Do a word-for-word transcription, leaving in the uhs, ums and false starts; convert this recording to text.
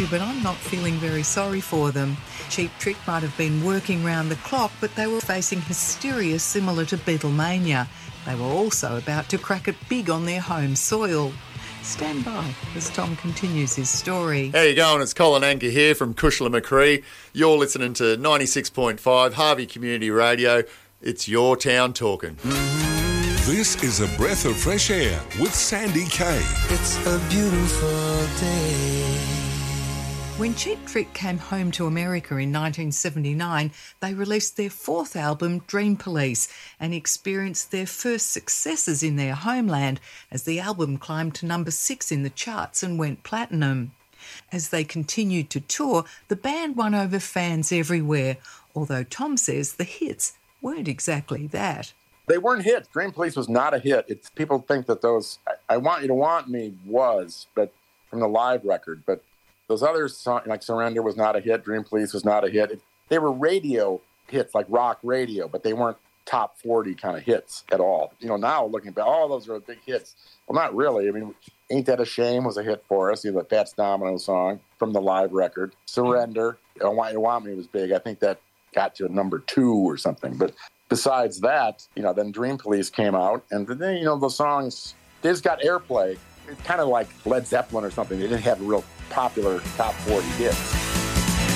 you, but I'm not feeling very sorry for them. Cheap Trick might have been working round the clock, but they were facing hysteria similar to Beatlemania. They were also about to crack it big on their home soil. Stand by as Tom continues his story. How you going? It's Colin Anker here from Cushla Macrae. You're listening to ninety-six point five Harvey Community Radio. It's your town talking. This is a breath of fresh air with Sandy Kay. It's a beautiful day. When Cheap Trick came home to America in nineteen seventy-nine, they released their fourth album, Dream Police, and experienced their first successes in their homeland as the album climbed to number six in the charts and went platinum. As they continued to tour, the band won over fans everywhere, although Tom says the hits weren't exactly that. They weren't hits. Dream Police was not a hit. It's people think that those I, I Want You to Want Me was, but from the live record, but those other songs, like Surrender was not a hit, Dream Police was not a hit. It, they were radio hits, like rock radio, but they weren't top forty kind of hits at all. You know, now looking back, all those are big hits. Well, not really. I mean, Ain't That a Shame was a hit for us, you know, the Fats Domino song from the live record. Surrender, I Want You to Want Me was big. I think that got to a number two or something. But besides that, you know, then Dream Police came out, and then, you know, the songs, they just got airplay. It's kind of like Led Zeppelin or something. They didn't have real popular top forty hits.